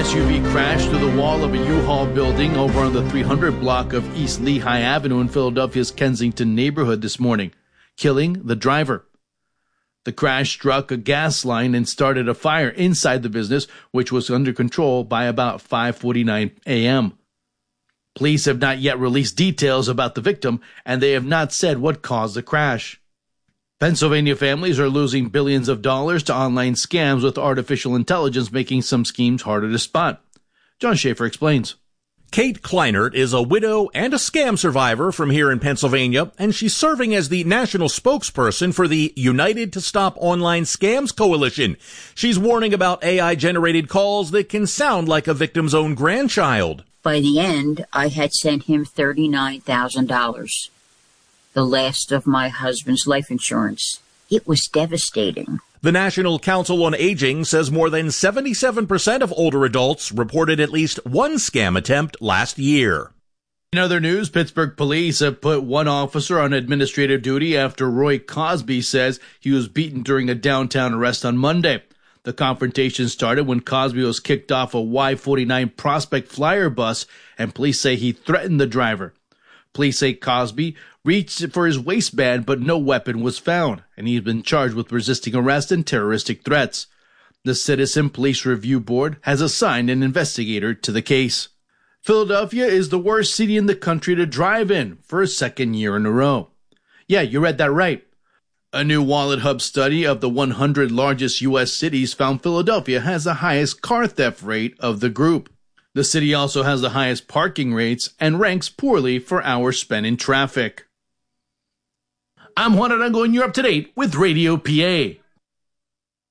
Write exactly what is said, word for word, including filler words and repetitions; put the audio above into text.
S U V crashed through the wall of a U-Haul building over on the three hundred block of East Lehigh Avenue in Philadelphia's Kensington neighborhood this morning, killing the driver. The crash struck a gas line and started a fire inside the business, which was under control by about five forty-nine a.m. Police have not yet released details about the victim, and they have not said what caused the crash. Pennsylvania families are losing billions of dollars to online scams, with artificial intelligence making some schemes harder to spot. John Schaefer explains. Kate Kleinert is a widow and a scam survivor from here in Pennsylvania, and she's serving as the national spokesperson for the United to Stop Online Scams Coalition. She's warning about A I-generated calls that can sound like a victim's own grandchild. By the end, I had sent him thirty-nine thousand dollars, the last of my husband's life insurance. It was devastating. The National Council on Aging says more than seventy-seven percent of older adults reported at least one scam attempt last year. In other news, Pittsburgh police have put one officer on administrative duty after Roy Cosby says he was beaten during a downtown arrest on Monday. The confrontation started when Cosby was kicked off a Y forty-nine Prospect Flyer bus, and police say he threatened the driver. Police say Cosby reached for his waistband, but no weapon was found, and he's been charged with resisting arrest and terroristic threats. The Citizen Police Review Board has assigned an investigator to the case. Philadelphia is the worst city in the country to drive in for a second year in a row. Yeah, you read that right. A new Wallet Hub study of the one hundred largest U S cities found Philadelphia has the highest car theft rate of the group. The city also has the highest parking rates and ranks poorly for hours spent in traffic. I'm Juan Arango, and you're up to date with Radio P A.